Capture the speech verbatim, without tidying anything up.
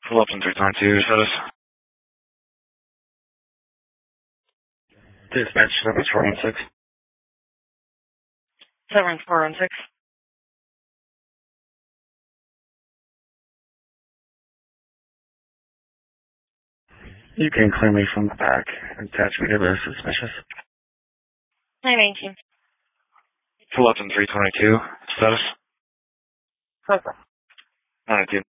Fulton three twenty-two, status. Dispatch seven four one six. seven four one six. You can clear me from the back. Attach me to the suspicious. nine nineteen. Fulton three twenty-two, status. Okay. Thank you.